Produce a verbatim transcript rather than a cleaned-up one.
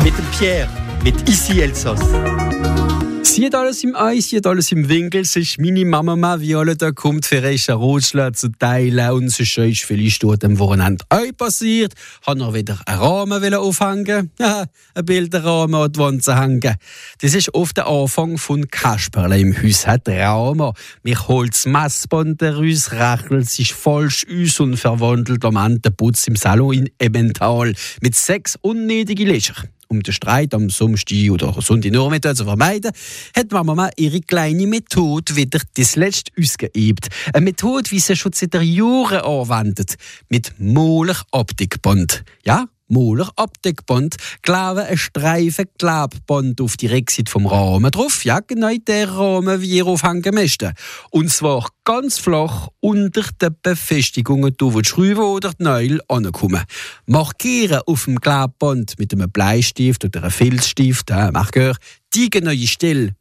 Mit dem Pierre, mit Ici Elsass. Sieht alles im Eis, sieht alles im Winkel. Es ist meine Mama mal Viola, da kommt für einen Rutschler zu teilen. Und so schön ist vielleicht dort am Wochenende auch passiert. Hat noch wieder einen Rahmen aufhängen. Ja, ein Bilderrahmen an die Wand zu hängen. Das ist oft der Anfang von Kasperle im Haus. Hat Rahmen. Mich holt das Messband raus, rechnet sich falsch aus und verwandelt am Ende den Putz im Salon in Emmental mit sechs unnötigen Löchern. Um den Streit am Samstag oder Sonntagnachmittag zu vermeiden, hat Mama ihre kleine Methode wieder das letzte ausgeübt. Eine Methode, wie sie schon seit Jahren anwendet. Mit Moler-Optikband. Ja, Moler-Optikband. Kleben ein Streifen Klebband auf die Rückseite vom Rahmen drauf. Ja, genau der Rahmen, wie ihr aufhängen möchtet. Und zwar ganz flach unter den Befestigungen, wo die Schräube oder die Nägel ankommen. Markieren auf dem Klebband mit einem Bleistift oder einem Filzstift, äh, mach gehör, die genaue Stelle,